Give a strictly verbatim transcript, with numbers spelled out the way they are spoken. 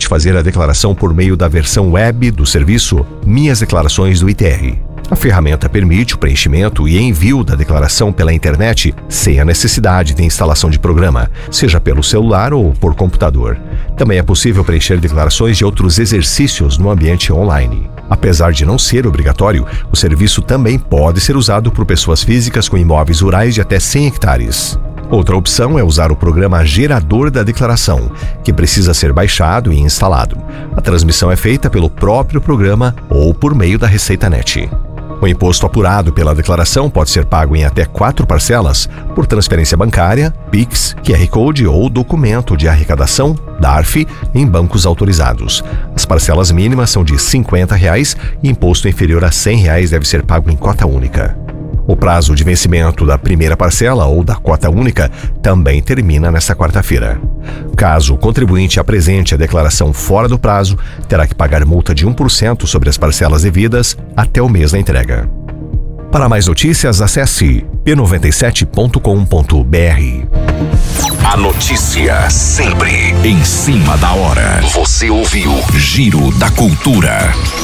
permite fazer a declaração por meio da versão web do serviço Minhas Declarações do I T R. A ferramenta permite o preenchimento e envio da declaração pela internet sem a necessidade de instalação de programa, seja pelo celular ou por computador. Também é possível preencher declarações de outros exercícios no ambiente online. Apesar de não ser obrigatório, o serviço também pode ser usado por pessoas físicas com imóveis rurais de até cem hectares. Outra opção é usar o programa gerador da declaração, que precisa ser baixado e instalado. A transmissão é feita pelo próprio programa ou por meio da Receita Net. O imposto apurado pela declaração pode ser pago em até quatro parcelas por transferência bancária, Pix, Q R Code ou documento de arrecadação, D A R F, em bancos autorizados. As parcelas mínimas são de cinquenta reais e imposto inferior a cem reais deve ser pago em cota única. O prazo de vencimento da primeira parcela ou da cota única também termina nesta quarta-feira. Caso o contribuinte apresente a declaração fora do prazo, terá que pagar multa de um por cento sobre as parcelas devidas até o mês da entrega. Para mais notícias, acesse p noventa e sete ponto com ponto b r. A notícia sempre em cima da hora. Você ouviu Giro da Cultura.